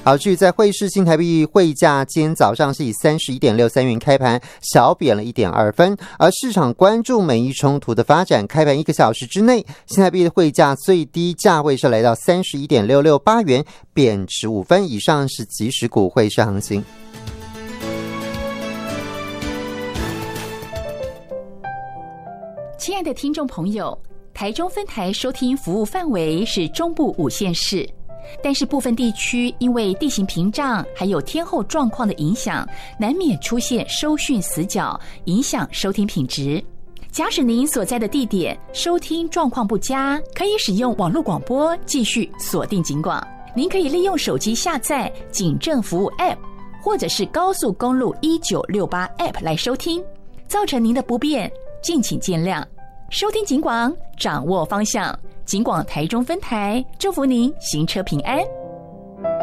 好，至于在汇市，新台币汇价今天早上是以31.63元开盘，小贬了1.2分。而市场关注美伊冲突的发展，开盘1个小时之内，新台币的汇价最低价位是来到31.668元，贬值5分。以上是即时股汇市行情。 亲爱的听众朋友，台中分台收听服务范围是中部5县市。但是部分地区因为地形屏障还有天候状况的影响，难免出现收讯死角，影响收听品质。假使您所在的地点收听状况不佳，可以使用网络广播继续锁定警广。您可以利用手机下载警政服务 App 或者是高速公路1968 App 来收听。造成您的不便，敬请见谅。收听警广，掌握方向。警广台中分台，祝福您行车平安。